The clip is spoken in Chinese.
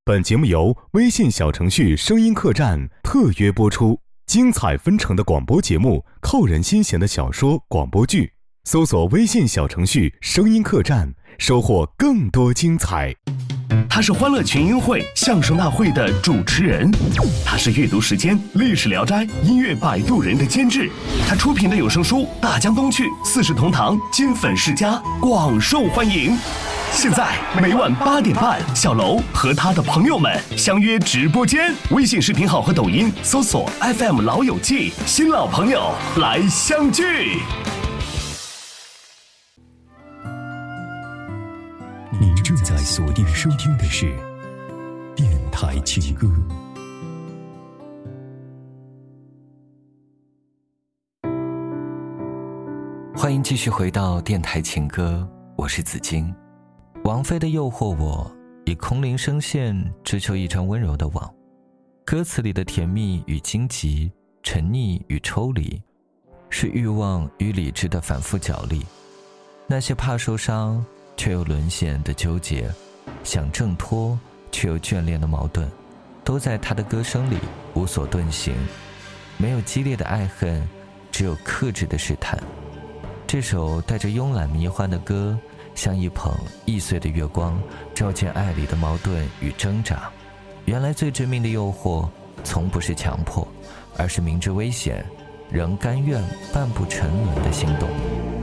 本节目由微信小程序声音客栈特约播出，精彩纷呈的广播节目，扣人心弦的小说广播剧，搜索微信小程序声音客栈，收获更多精彩。 他是欢乐群英会相声大会的主持人，他是阅读时间历史聊斋音乐摆渡人的监制，他出品的有声书《大江东去》四世同堂金粉世家广受欢迎。现在每晚8点半，小楼和他的朋友们相约直播间，微信视频号和抖音搜索 FM 老友记，新老朋友来相聚。 您正在锁定收听的是电台情歌。 欢迎继续回到电台情歌，我是子金。王菲的诱惑我，以空灵声线追求一张温柔的网。歌词里的甜蜜与荆棘，沉溺与抽离，是欲望与理智的反复角力。那些怕受伤却又沦陷的纠结，想挣脱却又眷恋的矛盾，都在他的歌声里无所遁形。没有激烈的爱恨，只有克制的试探。这首带着慵懒迷幻的歌，像一捧易碎的月光，照见爱里的矛盾与挣扎。原来最致命的诱惑，从不是强迫，而是明知危险，仍甘愿半步沉沦的心动。